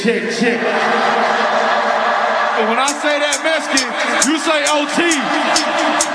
Check, check. And when I say that Mexican, you say OT.